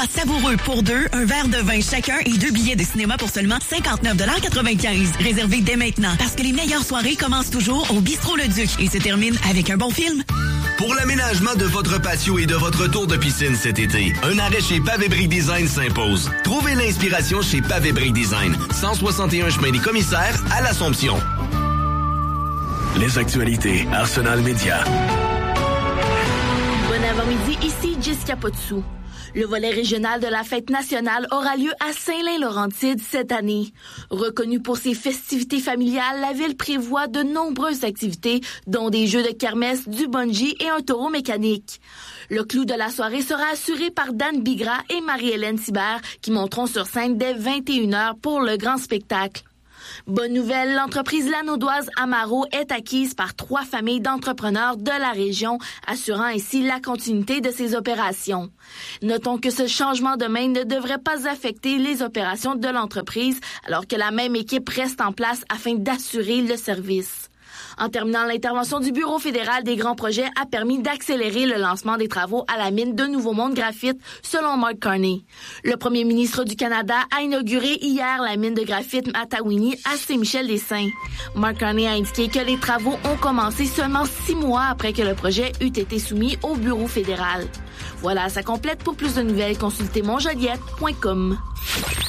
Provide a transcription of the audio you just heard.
Savoureux pour deux, un verre de vin chacun et 2 billets de cinéma pour seulement 59,95 $. Réservez dès maintenant parce que les meilleures soirées commencent toujours au Bistrot Le Duc et se terminent avec un bon film. Pour l'aménagement de votre patio et de votre tour de piscine cet été, un arrêt chez Pavé Brick Design s'impose. Trouvez l'inspiration chez Pavé Brick Design, 161 chemin des Commissaires à l'Assomption. Les actualités, Arsenal Média. Bon avant-midi, ici Jessica Potsou. Le volet régional de la fête nationale aura lieu à Saint-Lin-Laurentide cette année. Reconnue pour ses festivités familiales, la ville prévoit de nombreuses activités, dont des jeux de kermesse, du bungee et un taureau mécanique. Le clou de la soirée sera assuré par Dan Bigra et Marie-Hélène Thibert, qui monteront sur scène dès 21h pour le grand spectacle. Bonne nouvelle, l'entreprise lanaudoise Amaro est acquise par 3 familles d'entrepreneurs de la région, assurant ainsi la continuité de ses opérations. Notons que ce changement de main ne devrait pas affecter les opérations de l'entreprise, alors que la même équipe reste en place afin d'assurer le service. En terminant, l'intervention du Bureau fédéral des grands projets a permis d'accélérer le lancement des travaux à la mine de Nouveau-Monde Graphite, selon Mark Carney. Le premier ministre du Canada a inauguré hier la mine de graphite Matawini à Saint-Michel-des-Saints. Mark Carney a indiqué que les travaux ont commencé seulement 6 mois après que le projet eut été soumis au Bureau fédéral. Voilà, ça complète. Pour plus de nouvelles, consultez monjoliette.com.